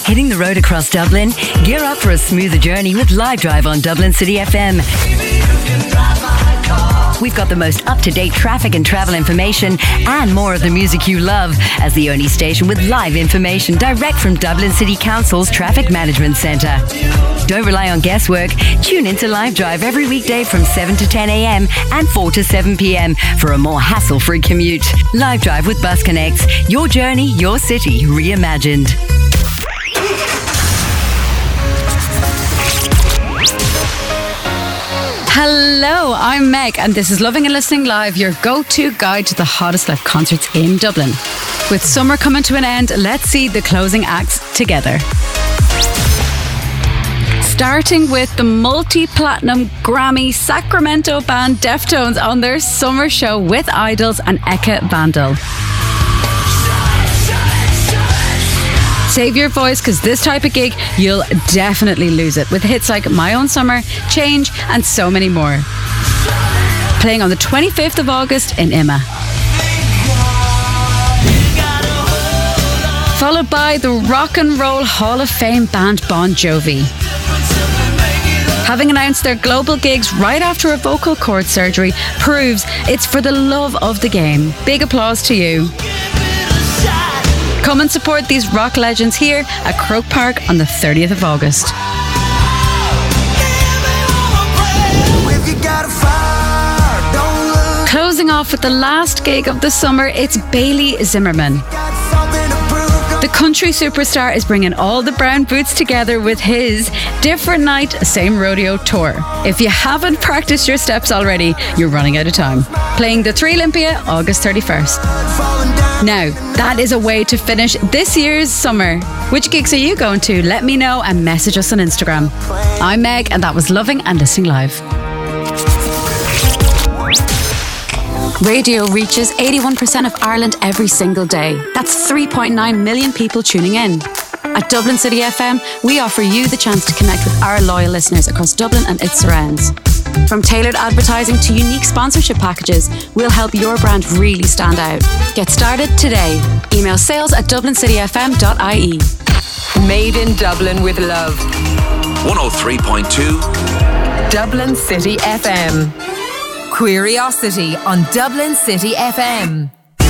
Hitting the road across Dublin? Gear up for a smoother journey with Live Drive on Dublin City FM. We've got the most up-to-date traffic and travel information and more of the music you love as the only station with live information direct from Dublin City Council's Traffic Management Centre. Don't rely on guesswork. Tune into Live Drive every weekday from 7 to 10 a.m. and 4 to 7 p.m. for a more hassle-free commute. Live Drive with Bus Connects. Your journey, your city, reimagined. Hello, I'm Meg, and this is Loving and Listening Live, your go-to guide to the hottest live concerts in Dublin. With summer coming to an end, let's see the closing acts together. Starting with the multi-platinum Grammy Sacramento band Deftones on their summer show with Idols and Eka Vandal. Save your voice, because this type of gig, you'll definitely lose it, with hits like My Own Summer, Change, and so many more. Playing on the 25th of August in Imma. Followed by the Rock and Roll Hall of Fame band Bon Jovi. Having announced their global gigs right after a vocal cord surgery proves it's for the love of the game. Big applause to you. Come and support these rock legends here at Croke Park on the 30th of August. Closing off with the last gig of the summer, it's Bailey Zimmerman. The country superstar is bringing all the brown boots together with his Different Night, Same Rodeo tour. If you haven't practiced your steps already, you're running out of time. Playing the 3 Olympia, August 31st. Now, that is a way to finish this year's summer. Which gigs are you going to? Let me know and message us on Instagram. I'm Meg, and that was Loving and Listening Live. Radio reaches 81% of Ireland every single day. That's 3.9 million people tuning in. At Dublin City FM, we offer you the chance to connect with our loyal listeners across Dublin and its surrounds. From tailored advertising to unique sponsorship packages, we'll help your brand really stand out. Get started today. Email sales@dublincityfm.ie. Made in Dublin with love. 103.2 Dublin City FM. Curiosity on Dublin City FM.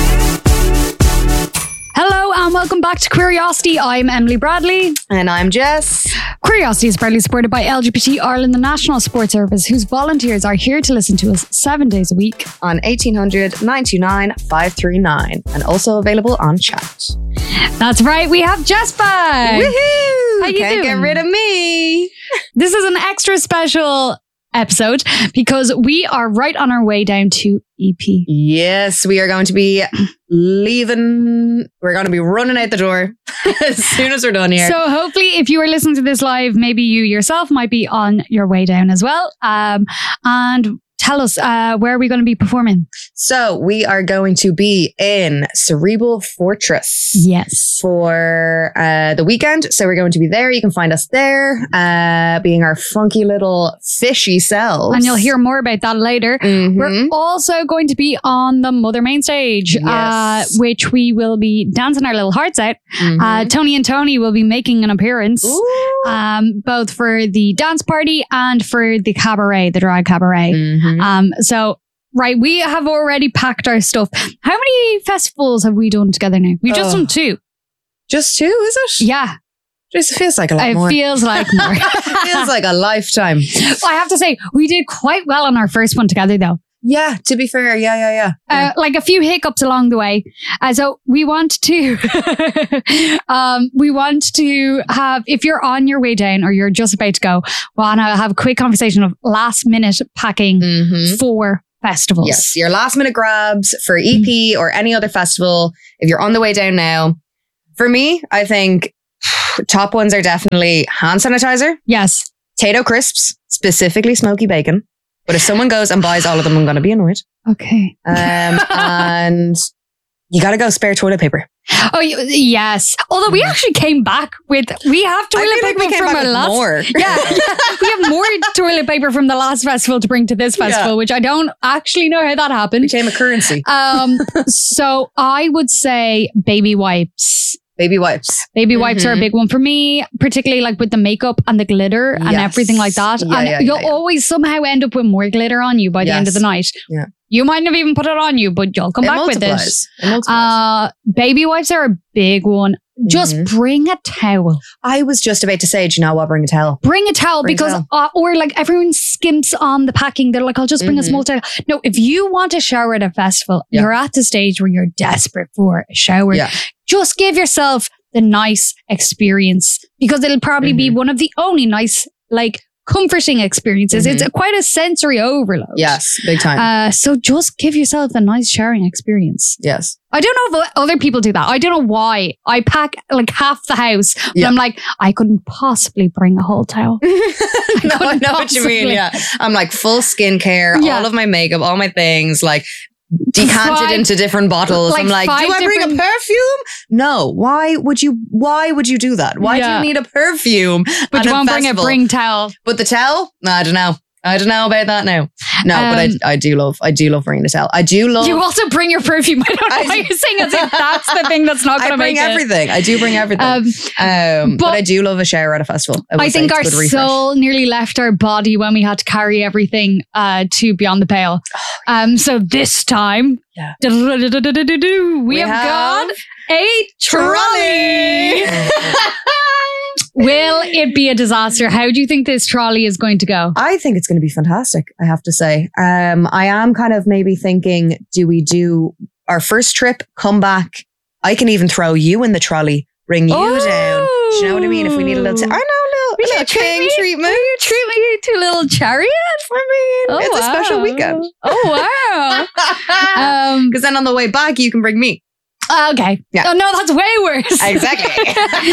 Hello and welcome back to Curiosity. I'm Emily Bradley. And I'm Jess. Curiosity is proudly supported by LGBT Ireland, the National Support Service, whose volunteers are here to listen to us 7 days a week. On 1800 929 539 and also available on chat. That's right, we have Jess back. Woohoo! How you Can't doing? get rid of me. This is an extra special episode because we are right on our way down to EP. Yes, we are going to be leaving. We're going to be running out the door as soon as we're done here. So hopefully if you are listening to this live, maybe you yourself might be on your way down as well. And tell us, where are we going to be performing? So we are going to be in Cerebral Fortress. Yes. For the weekend. So we're going to be there. You can find us there, being our funky little fishy selves. And you'll hear more about that later. Mm-hmm. We're also going to be on the Mother Main Stage, Yes. which we will be dancing our little hearts out. Mm-hmm. Tony and Tony will be making an appearance, both for the dance party and for the cabaret, the drag cabaret. Mm-hmm. So, right, we have already packed our stuff. How many festivals have we done together now? We've just done 2. Just 2, is it? Yeah. Just it feels like a lot more. It feels like more. It feels like a lifetime. I have to say, we did quite well on our first one together, though. Yeah, to be fair, yeah. Like a few hiccups along the way. So we want to, have, if you're on your way down or you're just about to go, we want to have a quick conversation of last minute packing for festivals. Yes, your last minute grabs for EP or any other festival. If you're on the way down now, for me, I think top ones are definitely hand sanitizer. Yes. Tato crisps, specifically smoky bacon. But if someone goes and buys all of them, I'm going to be annoyed. Okay. And you got to go spare toilet paper. Oh, yes. Although we actually came back with, we have toilet paper from our last. More. Yeah. We have more toilet paper from the last festival to bring to this festival, which I don't actually know how that happened. Became a currency. So I would say baby wipes Baby wipes. Baby wipes are a big one for me, particularly like with the makeup and the glitter and everything like that. You'll always somehow end up with more glitter on you by the end of the night. Yeah. You might not even put it on you, but you'll come back with it. It multiplies. Baby wipes are a big one. Just bring a towel. I was just about to say, do you know what? Bring a towel. Bring a towel because, or like everyone skimps on the packing. They're like, I'll just bring a small towel. No, if you want a shower at a festival, you're at the stage where you're desperate for a shower. Yeah. Just give yourself the nice experience because it'll probably be one of the only nice, like, comforting experiences. It's quite a sensory overload. Yes, big time. So just give yourself a nice showering experience. Yes. I don't know if other people do that. I don't know why. I pack like half the house, but I'm like, I couldn't possibly bring a whole towel. No, I know what you mean. Yeah. I'm like full skincare, all of my makeup, all my things, like decanted into different bottles. Like I'm like, do I bring a perfume? No. Why would you do that? Why do you need a perfume? But you won't bring towel. But the towel? No, I don't know. I don't know about that now. No, but I do love bringing the towel. I do love. You also bring your perfume. I don't know why you're saying as if that's the thing that's not going to make it. I bring everything. I do bring everything. But I do love a shower at a festival. I think our soul nearly left our body when we had to carry everything to Beyond the Pale. So this time, we have got a trolley. Will it be a disaster? How do you think this trolley is going to go? I think it's going to be fantastic, I have to say. I am kind of maybe thinking, do we do our first trip, come back? I can even throw you in the trolley, bring you down. Do you know what I mean? If we need a little... I know, a little king treatment. Will you treat me to a little chariot? I mean, it's a special weekend. Oh, wow. Because then on the way back, you can bring me. Okay. Yeah. Oh, no, that's way worse. Exactly.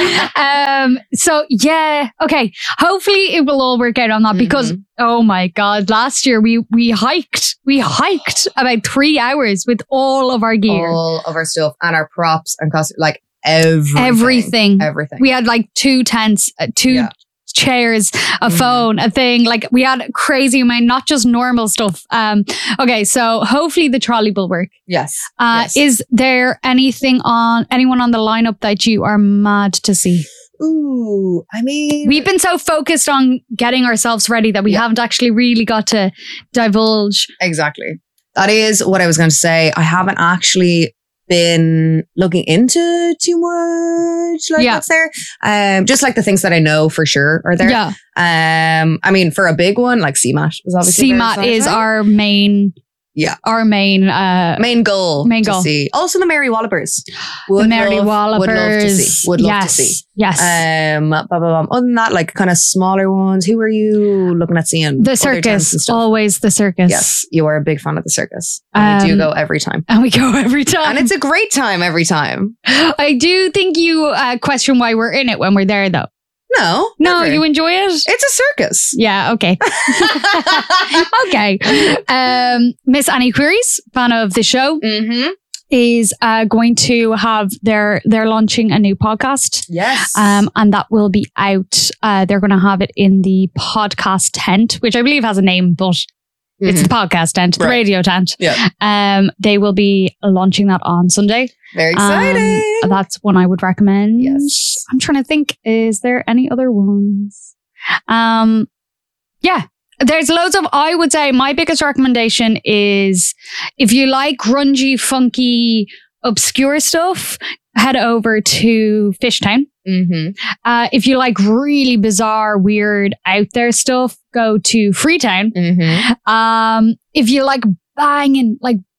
So yeah. Okay. Hopefully it will all work out on that because oh my God, last year we hiked about 3 hours with all of our gear. All of our stuff and our props and costumes, like everything. We had like 2 tents, two chairs, a phone, a thing. Like we had a crazy amount, not just normal stuff. Okay, so hopefully the trolley will work. Yes. Is there anyone on the lineup that you are mad to see? Ooh, I mean, we've been so focused on getting ourselves ready that we haven't actually really got to divulge. Exactly. That is what I was going to say. I haven't actually been looking into too much what's there. Just like the things that I know for sure are there. Yeah. I mean, for a big one, like CMAT is obviously CMAT is our main. Yeah. Our main goal. To see. Also the Mary Wallopers. Would love to see. Would love to see. Yes. Other than that, like kind of smaller ones, who are you looking at seeing? The circus. Always the circus. Yes. You are a big fan of the circus. And we do go every time. And we go every time. And it's a great time every time. I do think you question why we're in it when we're there though. No, you enjoy it? It's a circus. Yeah, okay. Okay. Miss Annie Queries, fan of the show, is going to have they're launching a new podcast. Yes. And that will be out. They're going to have it in the podcast tent, which I believe has a name, but it's the podcast tent, the radio tent. Yeah. They will be launching that on Sunday. Very exciting. That's one I would recommend. Yes. I'm trying to think, is there any other ones? Yeah. There's loads of, I would say my biggest recommendation is if you like grungy, funky, obscure stuff, head over to Fishtown. If you like really bizarre, weird, out there stuff, go to Freetown. If you like banging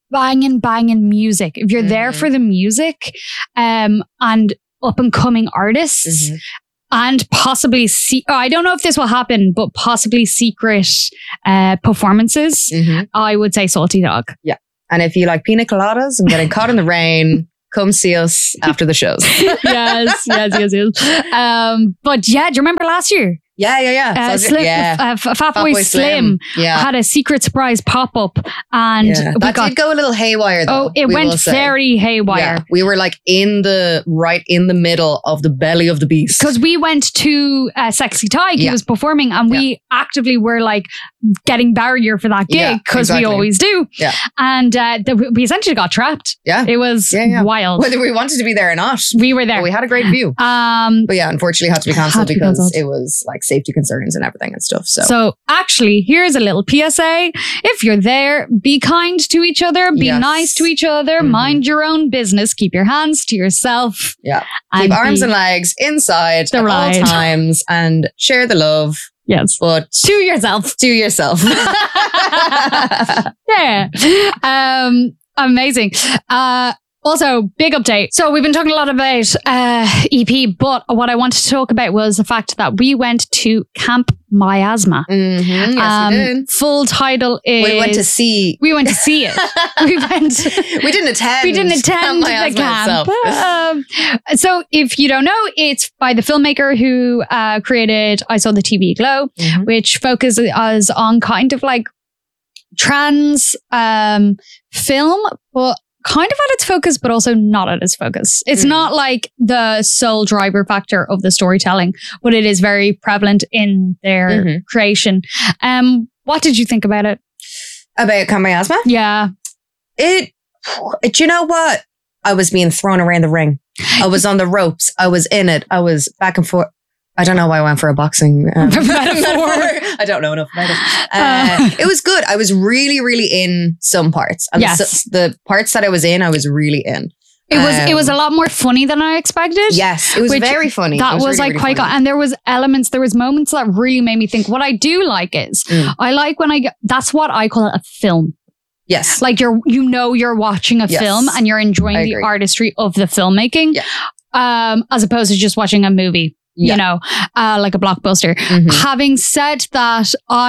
music, if you're there for the music and up and coming artists and possibly I don't know if this will happen, but possibly secret performances, I would say Salty Dog. Yeah. And if you like pina coladas and getting caught in the rain, come see us after the shows. Yes. But yeah, do you remember last year? Yeah. Slim, Fatboy Slim had a secret surprise pop up, and that did go a little haywire. Though, it went very haywire. Yeah, we were like right in the middle of the belly of the beast because we went to Sexy Tyke. He was performing, and we actively were like getting barrier for that gig because we always do. Yeah, and we essentially got trapped. Yeah, it was wild. Whether we wanted to be there or not, we were there. But we had a great view. But yeah, unfortunately, had to be cancelled because it was like safety concerns and everything and stuff. So actually, here's a little PSA. If you're there, be kind to each other, be nice to each other, mind your own business, keep your hands to yourself. Yeah. Keep arms and legs inside at all times and share the love. Yes. But to yourself. Yeah. Amazing. Also, big update. So we've been talking a lot about EP, but what I wanted to talk about was the fact that we went to Camp Miasma. Mm-hmm. Yes, we did. Full title is... We went to see it. We didn't attend. We didn't attend the camp. So if you don't know, it's by the filmmaker who created I Saw the TV Glow, which focuses on kind of like trans film, but kind of at its focus, but also not at its focus. It's not like the sole driver factor of the storytelling, but it is very prevalent in their creation. What did you think about it? About Camp Miasma? Yeah. Do you know what? I was being thrown around the ring. I was on the ropes. I was in it. I was back and forth. I don't know why I went for a boxing metaphor. I don't know enough about it. It was good. I was really, really in some parts. And the parts that I was in, I was really in. It was a lot more funny than I expected. Yes, it was very funny. That was really, like quite good. And there was moments that really made me think. What I do like is I like when that's what I call a film. Yes. Like you're watching a film and you're enjoying the artistry of the filmmaking as opposed to just watching a movie. You know, like a blockbuster. Having said that,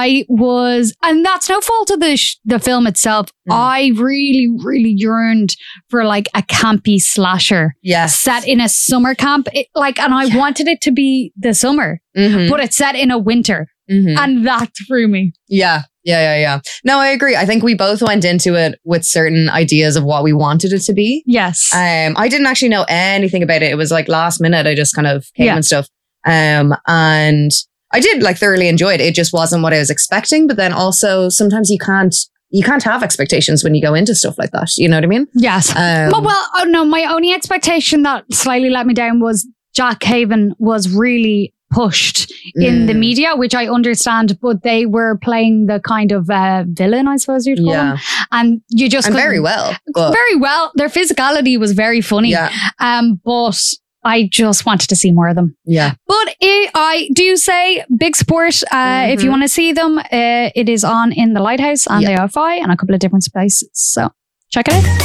and that's no fault of the film itself. I really, really yearned for like a campy slasher. Yes. Set in a summer camp. And I wanted it to be the summer, but it's set in a winter. And that threw me. Yeah. No, I agree. I think we both went into it with certain ideas of what we wanted it to be. Yes. I didn't actually know anything about it. It was like last minute. I just kind of came and stuff. And I did like thoroughly enjoy it. It just wasn't what I was expecting. But then also sometimes you can't have expectations when you go into stuff like that. You know what I mean? Yes. My only expectation that slightly let me down was Jack Haven was really pushed in the media, which I understand, but they were playing the kind of villain, I suppose you'd call him. And you just very well. Very well. Their physicality was very funny. Yeah. But I just wanted to see more of them. Yeah. But I do say big support. If you want to see them, it is on in the Lighthouse and the OFI and a couple of different places. So check it out.